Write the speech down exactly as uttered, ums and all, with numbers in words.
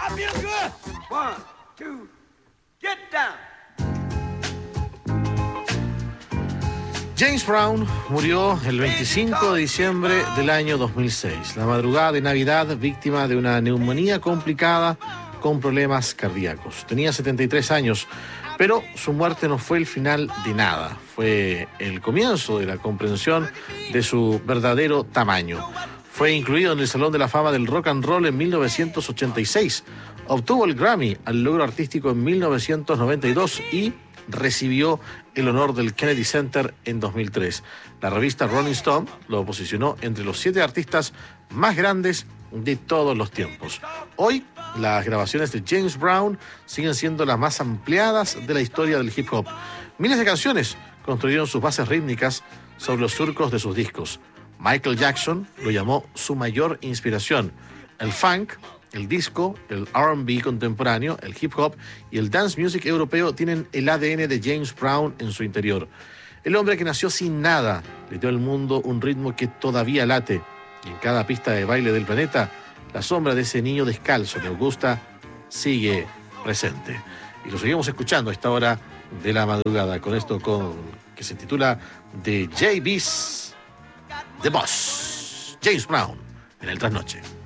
feel good. One, two, get down. James Brown murió el veinticinco de diciembre del año dos mil seis, la madrugada de Navidad, víctima de una neumonía complicada con problemas cardíacos. Tenía setenta y tres años, pero su muerte no fue el final de nada, fue el comienzo de la comprensión de su verdadero tamaño. Fue incluido en el Salón de la Fama del Rock and Roll en mil novecientos ochenta y seis, obtuvo el Grammy al logro artístico en mil novecientos noventa y dos y recibió el honor del Kennedy Center en dos mil tres. La revista Rolling Stone lo posicionó entre los siete artistas más grandes de todos los tiempos. Hoy, las grabaciones de James Brown siguen siendo las más ampliadas de la historia del hip hop. Miles de canciones construyeron sus bases rítmicas sobre los surcos de sus discos. Michael Jackson lo llamó su mayor inspiración. El funk, el disco, el R and B contemporáneo, el hip hop y el dance music europeo tienen el A D N de James Brown en su interior. El hombre que nació sin nada le dio al mundo un ritmo que todavía late. Y en cada pista de baile del planeta, la sombra de ese niño descalzo de Augusta sigue presente. Y lo seguimos escuchando a esta hora de la madrugada con esto con, que se titula The J B's The Boss. James Brown en el trasnoche.